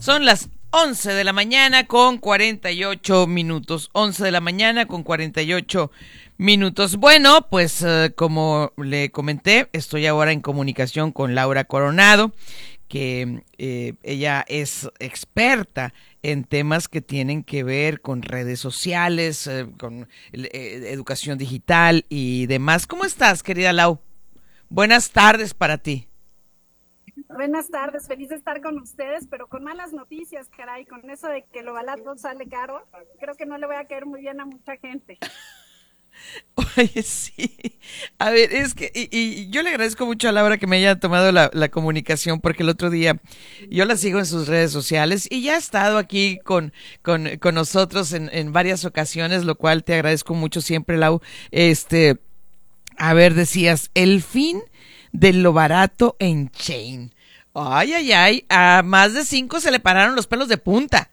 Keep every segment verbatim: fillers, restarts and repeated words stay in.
Son las once de la mañana con cuarenta y ocho minutos. once de la mañana con cuarenta y ocho minutos. Bueno, pues uh, como le comenté, estoy ahora en comunicación con Laura Coronado, que eh, ella es experta en temas que tienen que ver con redes sociales, eh, con eh, educación digital y demás. ¿Cómo estás, querida Lau? Buenas tardes para ti. Buenas tardes, feliz de estar con ustedes, pero con malas noticias, caray, con eso de que lo barato sale caro, creo que no le voy a caer muy bien a mucha gente. Oye, sí. A ver, es que, y, y yo le agradezco mucho a Laura que me haya tomado la, la comunicación, porque el otro día yo la sigo en sus redes sociales y ya ha estado aquí con, con, con nosotros en, en varias ocasiones, lo cual te agradezco mucho siempre, Lau. Este, a ver, decías, el fin de lo barato en Chain. Ay, ay, ay, a más de cinco se le pararon los pelos de punta.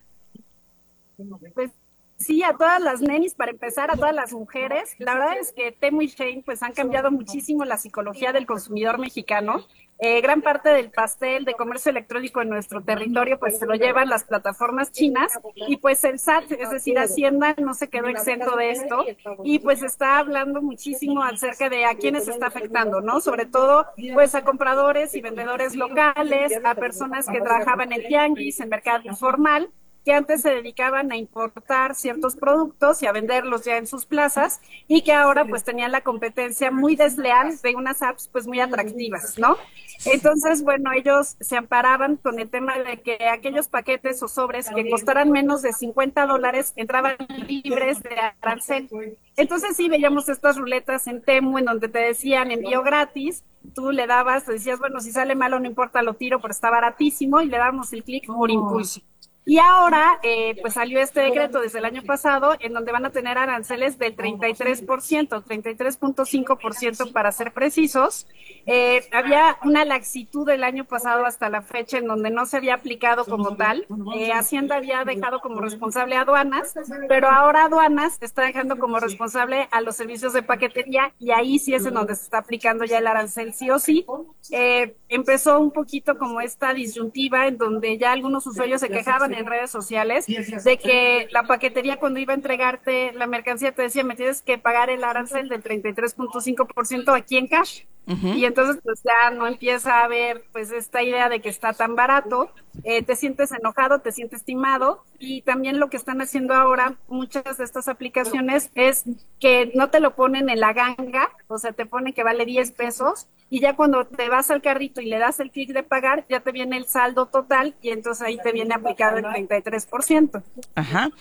Pues sí, a todas las nenis, para empezar, a todas las mujeres. La verdad es que Temu y Shein pues han cambiado muchísimo la psicología del consumidor mexicano. Eh, gran parte del pastel de comercio electrónico en nuestro territorio pues se lo llevan las plataformas chinas y pues el S A T, es decir, Hacienda, no se quedó exento de esto y pues está hablando muchísimo acerca de a quiénes está afectando, ¿no? Sobre todo pues a compradores y vendedores locales, a personas que trabajaban en tianguis, en mercado informal, que antes se dedicaban a importar ciertos productos y a venderlos ya en sus plazas y que ahora pues tenían la competencia muy desleal de unas apps pues muy atractivas, ¿no? Entonces, bueno, ellos se amparaban con el tema de que aquellos paquetes o sobres que costaran menos de cincuenta dólares entraban libres de arancel. Entonces sí veíamos estas ruletas en Temu en donde te decían envío gratis, tú le dabas, te decías, bueno, si sale malo no importa, lo tiro, pero está baratísimo y le damos el clic por impulso. Y ahora, eh, pues salió este decreto desde el año pasado en donde van a tener aranceles del treinta y tres por ciento, treinta y tres punto cinco por ciento para ser precisos. Eh, había una laxitud el año pasado hasta la fecha en donde no se había aplicado como tal. Eh, Hacienda había dejado como responsable a aduanas, pero ahora aduanas está dejando como responsable a los servicios de paquetería y ahí sí es en donde se está aplicando ya el arancel sí o sí. Eh, empezó un poquito como esta disyuntiva en donde ya algunos usuarios se quejaban en redes sociales de que la paquetería cuando iba a entregarte la mercancía te decía me tienes que pagar el arancel del treinta y tres punto cinco por ciento aquí en cash. Uh-huh. Y entonces pues ya no empieza a haber pues esta idea de que está tan barato, eh, te sientes enojado, te sientes timado y también lo que están haciendo ahora muchas de estas aplicaciones es que no te lo ponen en la ganga, o sea te ponen que vale diez pesos y ya cuando te vas al carrito y le das el clic de pagar ya te viene el saldo total y entonces ahí te viene aplicado el treinta y tres por ciento. Ajá.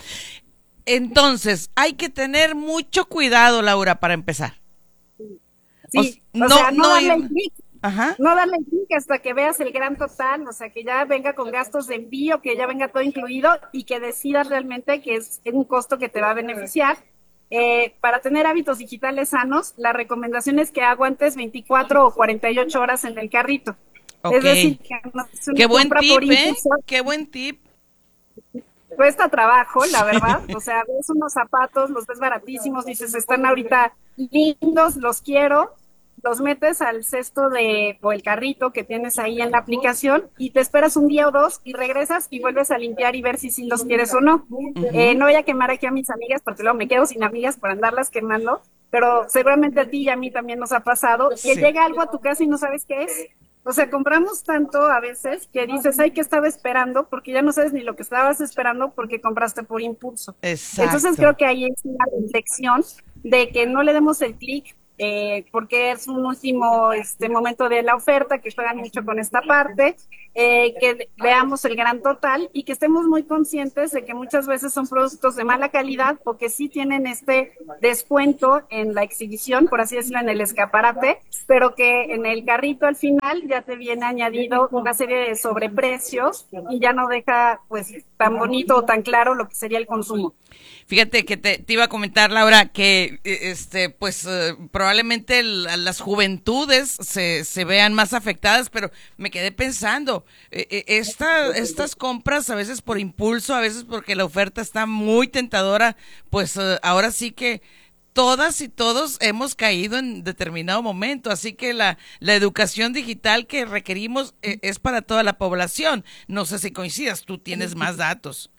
Entonces hay que tener mucho cuidado, Laura, para empezar. Sí, o, o no, sea, no, no darle el clic, Ajá. no darle el clic hasta que veas el gran total, o sea, que ya venga con gastos de envío, que ya venga todo incluido y que decidas realmente que es un costo que te va a beneficiar. Eh, para tener hábitos digitales sanos, la recomendación es que aguantes veinticuatro o cuarenta y ocho horas en el carrito. Okay. Es decir, que no es una Qué buen compra tip, por ¿eh? Qué buen tip. Cuesta trabajo, la verdad, o sea, ves unos zapatos, los ves baratísimos, dices, están ahorita lindos, los quiero, los metes al cesto de, o el carrito que tienes ahí en la aplicación y te esperas un día o dos y regresas y vuelves a limpiar y ver si sí los quieres o no. Uh-huh. Eh, no voy a quemar aquí a mis amigas porque luego me quedo sin amigas por andarlas quemando, pero seguramente a ti y a mí también nos ha pasado que sí. Llega algo a tu casa y no sabes qué es. O sea, compramos tanto a veces que dices, ay, ¿qué estaba esperando? Porque ya no sabes ni lo que estabas esperando porque compraste por impulso. Exacto. Entonces creo que ahí es una reflexión de que no le demos el clic eh, porque es un último este momento de la oferta, que juegan mucho con esta parte, eh, que veamos el gran total y que estemos muy conscientes de que muchas veces son productos de mala calidad o que sí tienen este descuento en la exhibición, por así decirlo, en el escaparate, pero que en el carrito al final ya te viene añadido una serie de sobreprecios y ya no deja pues tan bonito o tan claro lo que sería el consumo. Fíjate que te, te iba a comentar, Laura, que este pues uh, probablemente el, las juventudes se, se vean más afectadas, pero me quedé pensando, eh, esta, estas compras a veces por impulso, a veces porque la oferta está muy tentadora, pues uh, ahora sí que todas y todos hemos caído en determinado momento, así que la, la educación digital que requerimos eh, es para toda la población. No sé si coincidas, tú tienes más datos.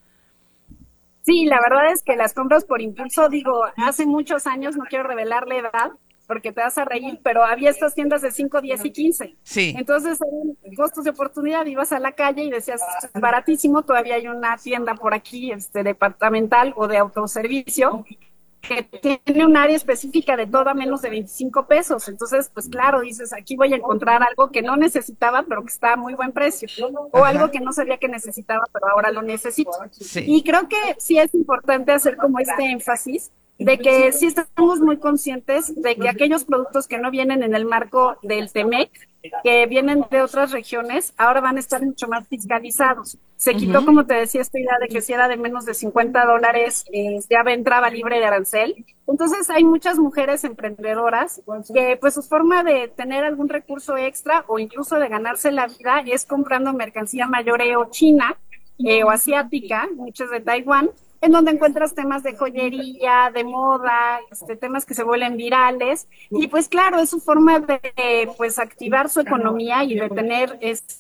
Sí, la verdad es que las compras por impulso, digo, hace muchos años, no quiero revelar la edad, porque te vas a reír, pero había estas tiendas de cinco, diez y quince. Sí. Entonces eran costos de oportunidad, ibas a la calle y decías, es baratísimo, todavía hay una tienda por aquí, este, departamental o de autoservicio, que tiene un área específica de todo a menos de veinticinco pesos. Entonces, pues claro, dices, aquí voy a encontrar algo que no necesitaba, pero que está a muy buen precio. O Ajá. algo que no sabía que necesitaba, pero ahora lo necesito. Sí. Y creo que sí es importante hacer como este énfasis de que sí estamos muy conscientes de que aquellos productos que no vienen en el marco del T-MEC, que vienen de otras regiones, ahora van a estar mucho más fiscalizados. Se quitó, uh-huh. como te decía, esta idea de que si era de menos de cincuenta dólares, eh, ya entraba libre de arancel. Entonces hay muchas mujeres emprendedoras que pues su forma de tener algún recurso extra o incluso de ganarse la vida es comprando mercancía mayoreo china eh, o asiática, muchas de Taiwán, en donde encuentras temas de joyería, de moda, este, temas que se vuelven virales, y pues claro, es su forma de pues activar su economía y de tener este,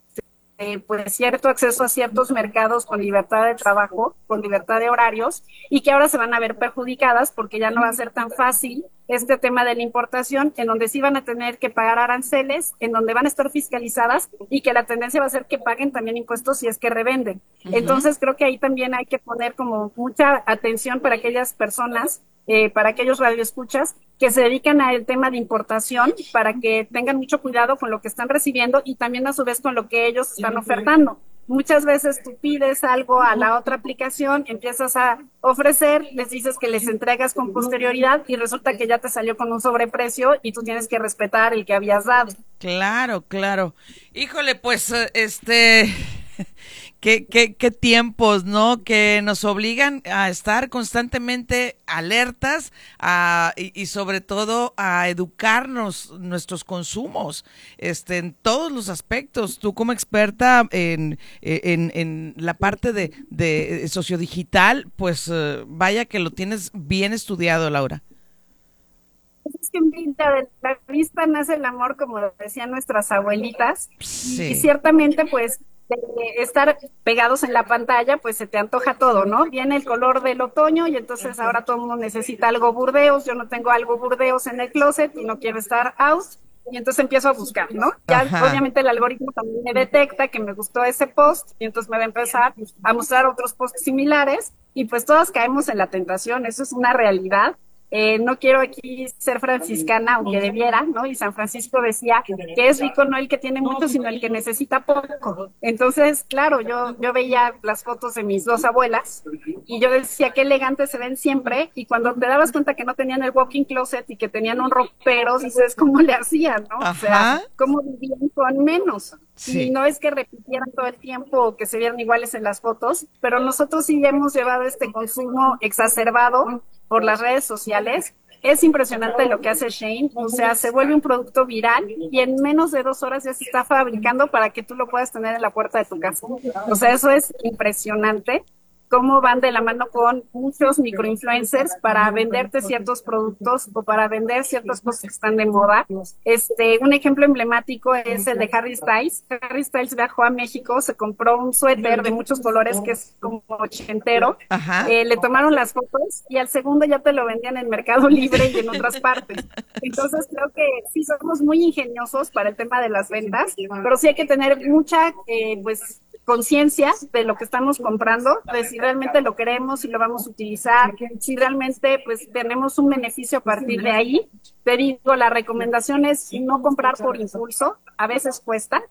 pues cierto acceso a ciertos mercados con libertad de trabajo, con libertad de horarios, y que ahora se van a ver perjudicadas porque ya no va a ser tan fácil este tema de la importación, en donde sí van a tener que pagar aranceles, en donde van a estar fiscalizadas y que la tendencia va a ser que paguen también impuestos si es que revenden. Uh-huh. Entonces creo que ahí también hay que poner como mucha atención para aquellas personas, eh, para aquellos radioescuchas que se dedican al tema de importación, para que tengan mucho cuidado con lo que están recibiendo y también a su vez con lo que ellos están ofertando. Muchas veces tú pides algo a la otra aplicación, empiezas a ofrecer, les dices que les entregas con posterioridad y resulta que ya te salió con un sobreprecio y tú tienes que respetar el que habías dado. Claro, claro. Híjole, pues, este... Qué, qué, qué tiempos, ¿no? Que nos obligan a estar constantemente alertas a, y, y sobre todo a educarnos nuestros consumos este, en todos los aspectos. Tú como experta en, en, en la parte de, de sociodigital, pues uh, vaya que lo tienes bien estudiado, Laura. Es que mira, de la vista nace el amor, como decían nuestras abuelitas, sí. y ciertamente pues de estar pegados en la pantalla, pues se te antoja todo, ¿no? Viene el color del otoño y entonces ahora todo el mundo necesita algo burdeos, yo no tengo algo burdeos en el closet y no quiero estar out, y entonces empiezo a buscar, ¿no? Ya Ajá. obviamente el algoritmo también me detecta que me gustó ese post y entonces me va a empezar a mostrar otros posts similares y pues todas caemos en la tentación, eso es una realidad. Eh, no quiero aquí ser franciscana, aunque debiera, ¿no? Y San Francisco decía que es rico no el que tiene mucho, sino el que necesita poco. Entonces, claro, yo, yo veía las fotos de mis dos abuelas y yo decía qué elegantes se ven siempre, y cuando te dabas cuenta que no tenían el walk-in closet y que tenían un ropero, dices, ¿cómo le hacían, no? Ajá. O sea, ¿cómo vivían con menos? Sí. Y no es que repitieran todo el tiempo o que se vieran iguales en las fotos, pero nosotros sí hemos llevado este consumo exacerbado por las redes sociales. Es impresionante lo que hace Shein, o sea, se vuelve un producto viral y en menos de dos horas ya se está fabricando para que tú lo puedas tener en la puerta de tu casa. O sea, eso es impresionante, cómo van de la mano con muchos microinfluencers para venderte ciertos productos o para vender ciertas cosas que están de moda. Este, un ejemplo emblemático es el de Harry Styles. Harry Styles viajó a México, se compró un suéter de muchos colores que es como ochentero, eh, le tomaron las fotos y al segundo ya te lo vendían en Mercado Libre y en otras partes. Entonces creo que sí somos muy ingeniosos para el tema de las ventas, pero sí hay que tener mucha, eh, pues, conciencia de lo que estamos comprando, de si realmente lo queremos, si lo vamos a utilizar, si realmente pues tenemos un beneficio a partir de ahí. Te digo, la recomendación es no comprar por impulso, a veces cuesta,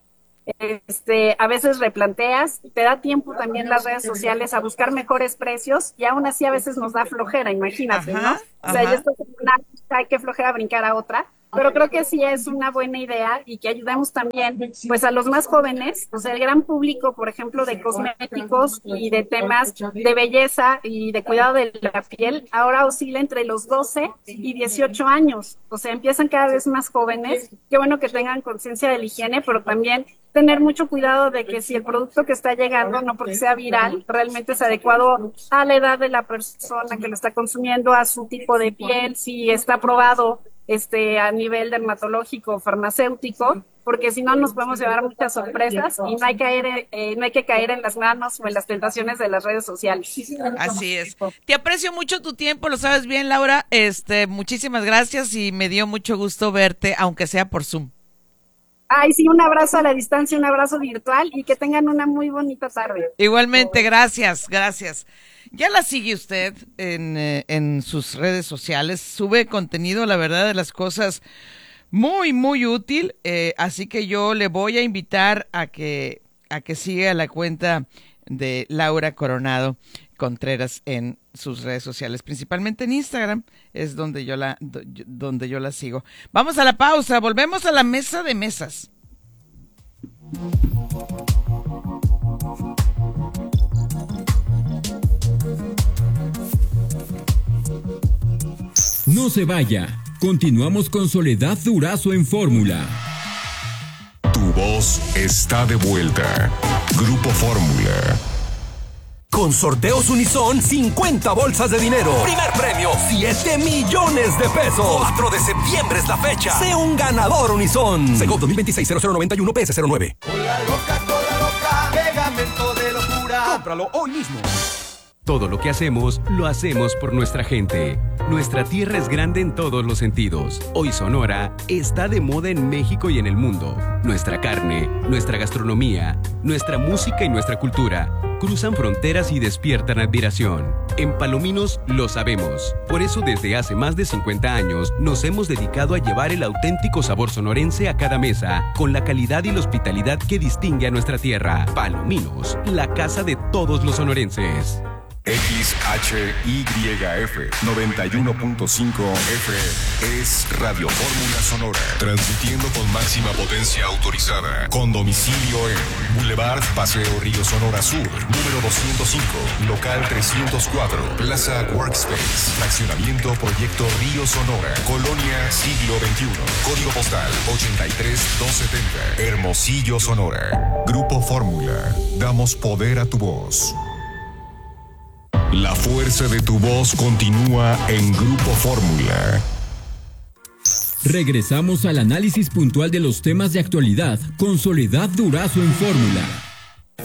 este, a veces replanteas, te da tiempo también las redes sociales a buscar mejores precios y aún así a veces nos da flojera, imagínate, ajá, ¿no? O sea, ya esto es una, hay que flojera brincar a otra. Pero creo que sí es una buena idea y que ayudamos también pues a los más jóvenes, o sea, el gran público, por ejemplo, de cosméticos y de temas de belleza y de cuidado de la piel, ahora oscila entre los doce y dieciocho años, o sea, empiezan cada vez más jóvenes. Qué bueno que tengan conciencia de la higiene, pero también tener mucho cuidado de que si el producto que está llegando, no porque sea viral, realmente es adecuado a la edad de la persona que lo está consumiendo, a su tipo de piel, si está probado este, a nivel dermatológico o farmacéutico, porque si no nos podemos llevar muchas sorpresas y no hay, caer, eh, no hay que caer en las manos o en las tentaciones de las redes sociales. Así es. Te aprecio mucho tu tiempo, lo sabes bien, Laura. Este, muchísimas gracias y me dio mucho gusto verte, aunque sea por Zoom. Ay, sí, un abrazo a la distancia, un abrazo virtual y que tengan una muy bonita tarde. Igualmente, gracias, gracias. Ya la sigue usted en, eh, en sus redes sociales, sube contenido, la verdad de las cosas, muy, muy útil, eh, así que yo le voy a invitar a que, a que siga la cuenta de Laura Coronado Contreras en sus redes sociales, principalmente en Instagram, es donde yo la, donde yo la sigo. Vamos a la pausa, volvemos a la mesa de mesas. No se vaya. Continuamos con Soledad Durazo en Fórmula. Tu voz está de vuelta. Grupo Fórmula. Con Sorteos Unison, cincuenta bolsas de dinero. Primer premio, siete millones de pesos. cuatro de septiembre es la fecha. Sé un ganador Unison. Segov dos mil veintiséis cero cero noventa y uno P S cero nueve. Cola loca, cola loca, pegamento de locura. Cómpralo hoy mismo. Todo lo que hacemos, lo hacemos por nuestra gente. Nuestra tierra es grande en todos los sentidos. Hoy Sonora está de moda en México y en el mundo. Nuestra carne, nuestra gastronomía, nuestra música y nuestra cultura cruzan fronteras y despiertan admiración. En Palominos lo sabemos. Por eso desde hace más de cincuenta años nos hemos dedicado a llevar el auténtico sabor sonorense a cada mesa, con la calidad y la hospitalidad que distingue a nuestra tierra. Palominos, la casa de todos los sonorenses. X H Y F noventa y uno punto cinco F M es Radio Fórmula Sonora, transmitiendo con máxima potencia autorizada, con domicilio en Boulevard Paseo Río Sonora Sur, número doscientos cinco, local trescientos cuatro, Plaza Workspace, fraccionamiento Proyecto Río Sonora, Colonia Siglo veintiuno, código postal ochenta y tres doscientos setenta, Hermosillo, Sonora. Grupo Fórmula, damos poder a tu voz. La fuerza de tu voz continúa en Grupo Fórmula. Regresamos al análisis puntual de los temas de actualidad con Soledad Durazo en Fórmula.